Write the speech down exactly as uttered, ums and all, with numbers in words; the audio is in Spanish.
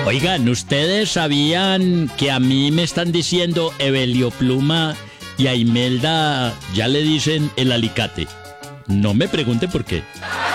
Oigan, ¿ustedes sabían que a mí me están diciendo Evelio Pluma y a Imelda ya le dicen el alicate? No me pregunte por qué.